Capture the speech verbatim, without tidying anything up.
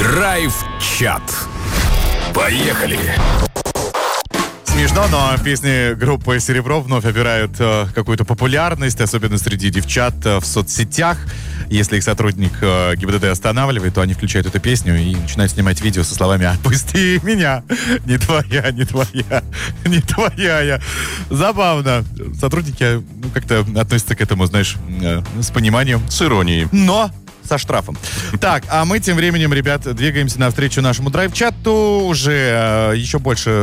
Драйв-чат. Поехали! Смешно, но песни группы «Серебро» вновь обирают э, какую-то популярность, особенно среди девчат э, в соцсетях. Если их сотрудник э, ГИБДД останавливает, то они включают эту песню и начинают снимать видео со словами «Отпусти меня! Не твоя, не твоя, не твоя я». Забавно. Сотрудники ну, как-то относятся к этому, знаешь, э, с пониманием. С иронией. Но со штрафом. Так, а мы тем временем, ребят, двигаемся навстречу нашему драйв-чату. Уже э, еще больше